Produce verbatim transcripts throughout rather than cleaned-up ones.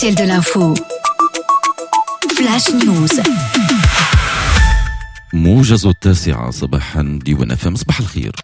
l'essentiel de l'info. Flash News. موجز التاسعة صباحا ديوان اف ام. صباح الخير.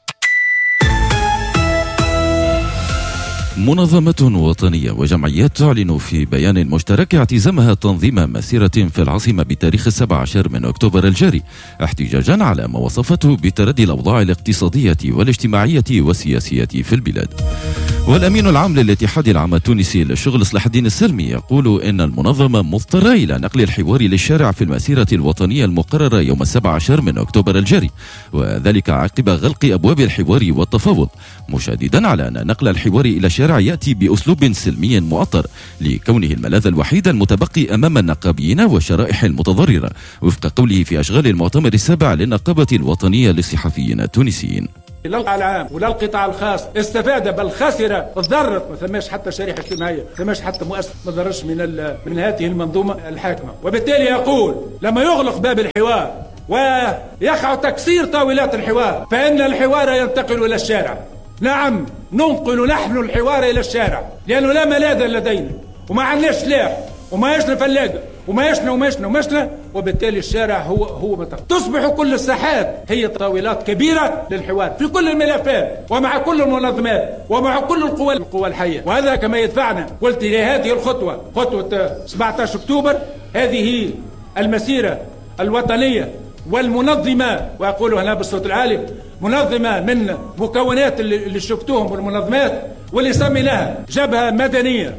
منظمة وطنية وجمعيات تعلن في بيان مشترك اعتزامها تنظيم مسيرة في العاصمة بتاريخ السابع عشر من أكتوبر الجاري، احتجاجا على ما وصفته بتردي الأوضاع الاقتصادية والاجتماعية والسياسية في البلاد. والأمين العام للاتحاد العام التونسي للشغل صلاح الدين السلمي يقول إن المنظمة مضطرة إلى نقل الحوار للشارع في المسيرة الوطنية المقررة يوم السابع عشر من أكتوبر الجاري، وذلك عقب غلق أبواب الحوار والتفاوض، مشددا على أن نقل الحوار إلى الشارع يأتي بأسلوب سلمي مؤطر لكونه الملاذ الوحيد المتبقي أمام النقابيين والشرائح المتضررة، وفق قوله في أشغال المؤتمر السابع للنقابة الوطنية للصحفيين التونسيين. لا القطاع العام ولا القطاع الخاص استفاد بل خسر تضرر، ما ثماش حتى شريحه اجتماعيه، ما ثماش حتى مؤسسه ما ضررش من من هذه المنظومه الحاكمه، وبالتالي يقول لما يغلق باب الحوار ويقع تكسير طاولات الحوار فإن الحوار ينتقل إلى الشارع. نعم، ننقل نحن الحوار إلى الشارع لأنه لا ملاذ لدينا وما عندناش سلاح وما يشنا فلاقة وما يشنا وما يشنا وما يشنا، وبالتالي الشارع هو هو متق. تصبح كل الساحات هي طاولات كبيرة للحوار في كل الملفات ومع كل المنظمات ومع كل القوى القوى الحية، وهذا كما يدفعنا قلت لهذه الخطوة، خطوة سبعة عشر أكتوبر. هذه المسيرة الوطنية والمنظمة، وأقولها أنا بالصوت العالي، منظمة من مكونات اللي شفتوهم والمنظمات واللي سميناها جبهة مدنية.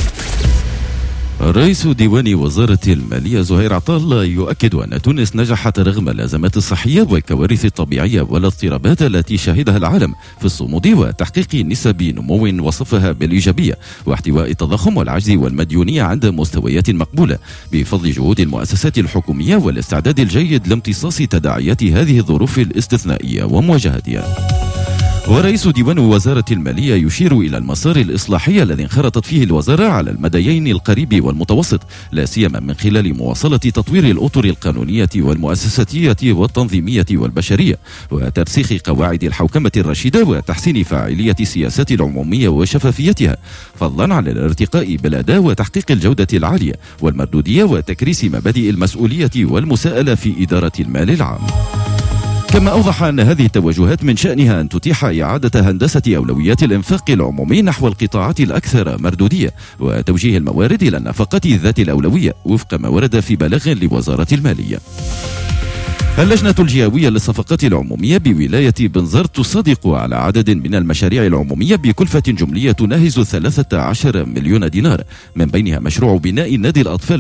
رئيس ديوان وزارة المالية زهير عطال يؤكد أن تونس نجحت رغم الأزمات الصحية والكوارث الطبيعية والاضطرابات التي شهدها العالم في الصمود وتحقيق نسب نمو وصفها بالإيجابية واحتواء التضخم والعجز والمديونية عند مستويات مقبولة، بفضل جهود المؤسسات الحكومية والاستعداد الجيد لامتصاص تداعيات هذه الظروف الاستثنائية ومواجهتها. ورئيس ديوان وزارة المالية يشير إلى المسار الإصلاحي الذي انخرطت فيه الوزارة على المديين القريب والمتوسط، لا سيما من خلال مواصلة تطوير الأطر القانونية والمؤسساتية والتنظيمية والبشرية، وترسيخ قواعد الحوكمة الرشيدة وتحسين فاعلية السياسات العمومية وشفافيتها، فضلا عن الارتقاء بالأداء وتحقيق الجودة العالية والمردودية وتكريس مبادئ المسؤولية والمساءلة في إدارة المال العام. كما أوضح أن هذه التوجهات من شأنها أن تتيح إعادة هندسة أولويات الإنفاق العمومي نحو القطاعات الأكثر مردودية، وتوجيه الموارد إلى النفقات ذات الأولوية وفق ما ورد في بلاغ لوزارة المالية. اللجنة الجهوية للصفقات العمومية بولاية بنزرت تصادق على عدد من المشاريع العمومية بكلفة جملية تناهز ثلاثة عشر مليون دينار، من بينها مشروع بناء نادي الأطفال